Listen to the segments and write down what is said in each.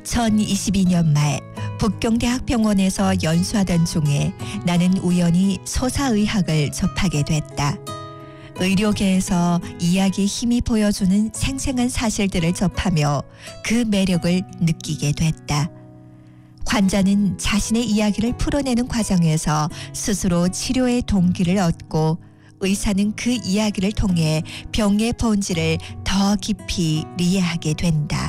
2022년 말 북경대학병원에서 연수하던 중에 나는 우연히 소사의학을 접하게 됐다. 의료계에서 이야기의 힘이 보여주는 생생한 사실들을 접하며 그 매력을 느끼게 됐다. 환자는 자신의 이야기를 풀어내는 과정에서 스스로 치료의 동기를 얻고, 의사는 그 이야기를 통해 병의 본질을 더 깊이 이해하게 된다.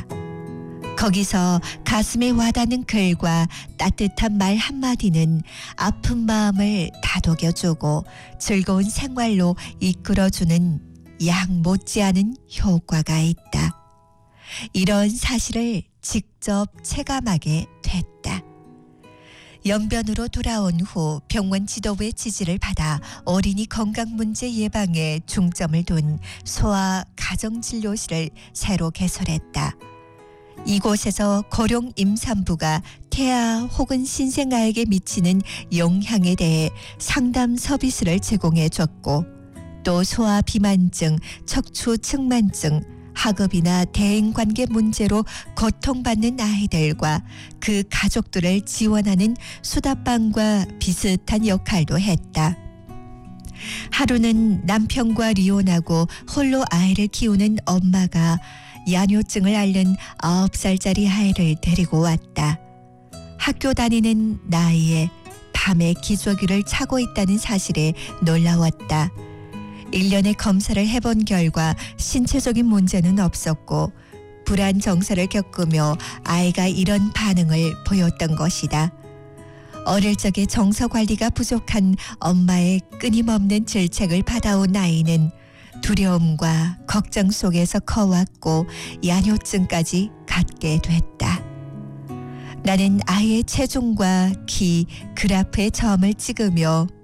거기서 가슴에 와닿는 글과 따뜻한 말 한마디는 아픈 마음을 다독여주고 즐거운 생활로 이끌어주는 약 못지않은 효과가 있다. 이런 사실을 직접 체감하게 됐다. 연변으로 돌아온 후 병원 지도부의 지지를 받아 어린이 건강 문제 예방에 중점을 둔 소아 가정진료실을 새로 개설했다. 이곳에서 고령 임산부가 태아 혹은 신생아에게 미치는 영향에 대해 상담 서비스를 제공해 줬고, 또 소아 비만증, 척추 측만증, 학업이나 대인관계 문제로 고통받는 아이들과 그 가족들을 지원하는 수다방과 비슷한 역할도 했다. 하루는 남편과 이혼하고 홀로 아이를 키우는 엄마가 야뇨증을 앓는 9살짜리 아이를 데리고 왔다. 학교 다니는 나이에 밤에 기저귀를 차고 있다는 사실에 놀라웠다. 1년의 검사를 해본 결과 신체적인 문제는 없었고, 불안 정서를 겪으며 아이가 이런 반응을 보였던 것이다. 어릴 적에 정서 관리가 부족한 엄마의 끊임없는 질책을 받아온 아이는 두려움과 걱정 속에서 커왔고 야뇨증까지 갖게 됐다. 나는 아이의 체중과 키, 그래프의 점을 찍으며